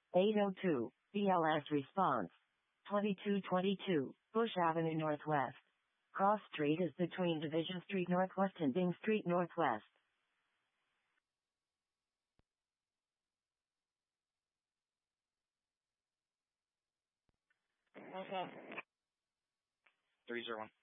802, BLS response. 2222, Bush Avenue Northwest. Cross Street is between Division Street Northwest and Bing Street Northwest. Okay. 301.